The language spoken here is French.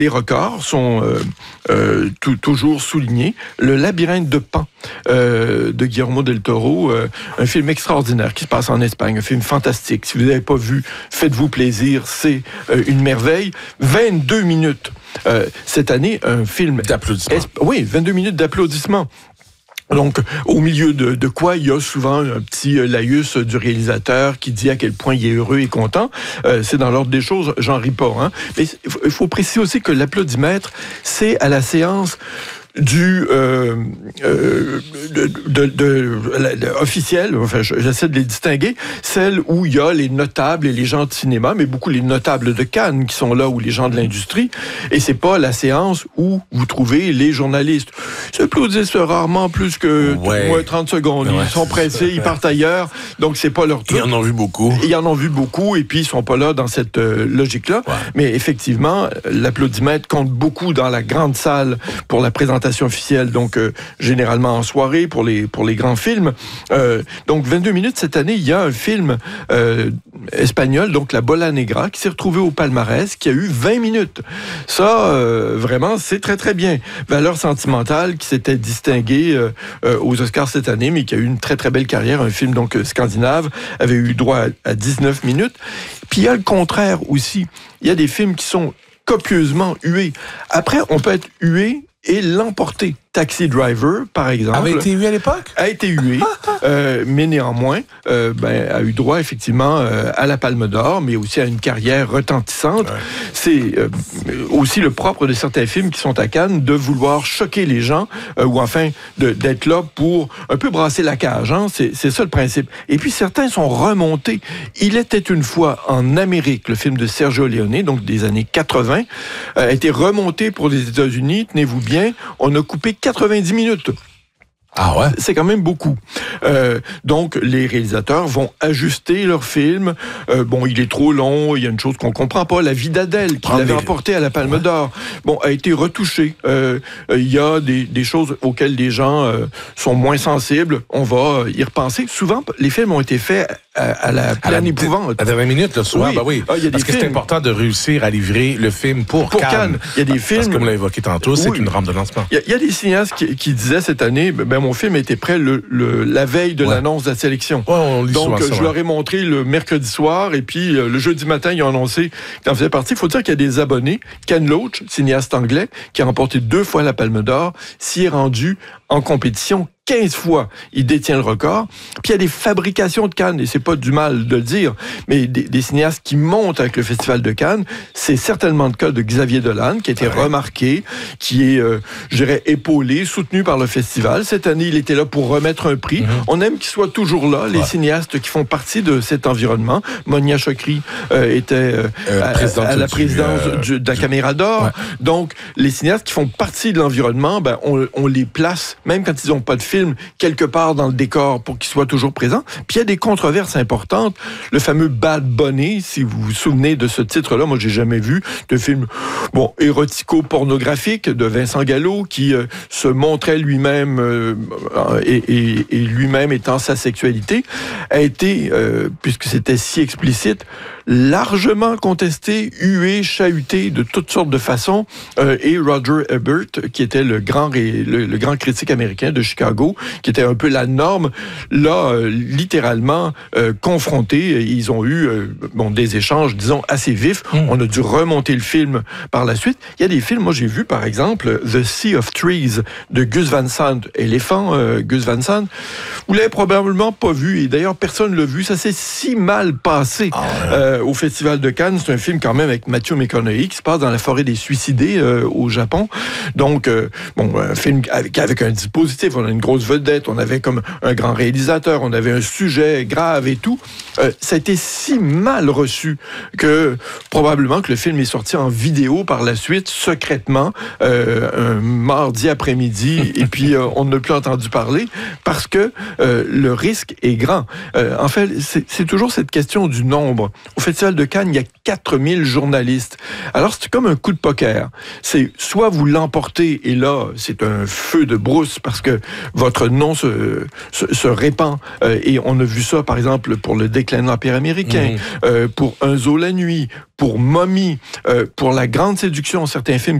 Les records sont toujours soulignés. Le labyrinthe de Pan de Guillermo del Toro, un film extraordinaire qui se passe en Espagne, un film fantastique. Si vous n'avez pas vu, faites-vous plaisir, c'est une merveille. 22 minutes. Cette année, un film... D'applaudissements. Oui, 22 minutes d'applaudissements. Donc, au milieu de quoi, il y a souvent un petit laïus du réalisateur qui dit à quel point il est heureux et content. C'est dans l'ordre des choses, j'en ris pas. Hein. Mais il faut préciser aussi que l'applaudimètre, c'est à la séance officielle, enfin j'essaie de les distinguer, celle où il y a les notables et les gens de cinéma, mais beaucoup les notables de Cannes qui sont là, ou les gens de l'industrie, et c'est pas la séance où vous trouvez les journalistes. Ils s'applaudissent rarement plus que 30 secondes. Ils sont pressés, ils partent ailleurs, donc c'est pas leur truc. Ils en ont vu beaucoup. Ils en ont vu beaucoup, et puis ils sont pas là dans cette logique-là. Ouais. Mais effectivement, l'applaudimètre compte beaucoup dans la grande salle pour la présentation officielle, donc généralement en soirée pour les grands films. Donc 22 minutes cette année, il y a un film espagnol, donc La Bola Negra, qui s'est retrouvé au palmarès, qui a eu 20 minutes. Ça, vraiment, c'est très très bien. Valeur sentimentale, qui s'était distingué aux Oscars cette année, mais qui a eu une très très belle carrière. Un film donc scandinave, avait eu droit à 19 minutes. Puis il y a le contraire aussi. Il y a des films qui sont copieusement hués. Après, on peut être hué et l'emporter. Taxi Driver, par exemple. Avait été hué à l'époque? A été hué, mais néanmoins, a eu droit, effectivement, à la Palme d'Or, mais aussi à une carrière retentissante. Ouais. C'est aussi le propre de certains films qui sont à Cannes, de vouloir choquer les gens, ou enfin, d'être là pour un peu brasser la cage. Hein? C'est ça le principe. Et puis, certains sont remontés. Il était une fois en Amérique, le film de Sergio Leone, donc des années 80, a été remonté pour les États-Unis. Tenez-vous bien, on a coupé 90 minutes. Ah ouais? C'est quand même beaucoup. Donc, les réalisateurs vont ajuster leur film. Il est trop long, il y a une chose qu'on comprend pas. La vie d'Adèle, qui l'avait emporté à la Palme d'Or, a été retouchée. Il y a des choses auxquelles les gens sont moins sensibles. On va y repenser. Souvent, les films ont été faits à la pleine épouvante. À 20 minutes le soir, oui. Parce que c'est important de réussir à livrer le film pour Cannes. Il y a des films... Parce que comme on l'a évoqué tantôt, c'est une rampe de lancement. Il y a des cinéastes qui disaient cette année, mon film était prêt la veille de l'annonce de la sélection. Donc, je leur ai montré le mercredi soir, et puis le jeudi matin, ils ont annoncé qu'il en faisait partie. Il faut dire qu'il y a des abonnés. Ken Loach, cinéaste anglais, qui a remporté 2 fois la Palme d'Or, s'y est rendu en compétition 15 fois, il détient le record. Puis il y a des fabrications de Cannes, et c'est pas du mal de le dire, mais des cinéastes qui montent avec le Festival de Cannes. C'est certainement le cas de Xavier Dolan, qui a été remarqué, qui est, je dirais, épaulé, soutenu par le festival. Cette année, il était là pour remettre un prix. On aime qu'il soit toujours là, les cinéastes qui font partie de cet environnement. Monia Chokri était à la présidence de la Caméra d'Or. Donc, les cinéastes qui font partie de l'environnement, on les place, même quand ils n'ont pas de film, quelque part dans le décor pour qu'il soit toujours présent. Puis il y a des controverses importantes. Le fameux Bad Bunny, si vous vous souvenez de ce titre-là, moi j'ai jamais vu de film érotico-pornographique de Vincent Gallo qui se montrait lui-même et lui-même étant sa sexualité, a été, puisque c'était si explicite, largement contesté, hué, chahuté de toutes sortes de façons. Et Roger Ebert, qui était le grand critique américain de Chicago, qui était un peu la norme, là, littéralement confronté. Ils ont eu des échanges, disons, assez vifs. On a dû remonter le film par la suite. Il y a des films, moi j'ai vu par exemple The Sea of Trees de Gus Van Sant, Éléphant, Gus Van Sant. Vous l'avez probablement pas vu, et d'ailleurs personne l'a vu. Ça s'est si mal passé au Festival de Cannes. C'est un film quand même avec Matthew McConaughey qui se passe dans la forêt des suicidés au Japon. Donc, un film avec un dispositif. On a une grosse vedette, on avait comme un grand réalisateur, on avait un sujet grave et tout. Ça a été si mal reçu que probablement que le film est sorti en vidéo par la suite, secrètement, un mardi après-midi, et puis on n'a plus entendu parler parce que le risque est grand. En fait, c'est toujours cette question du nombre. Au Festival de Cannes, il y a 4000 journalistes. Alors, c'est comme un coup de poker. C'est soit vous l'emportez, et là, c'est un feu de brousse parce que votre nom se répand. Et on a vu ça, par exemple, pour le déclin de l'Empire américain, pour Un zoo la nuit, pour Mommy, pour La Grande Séduction, certains films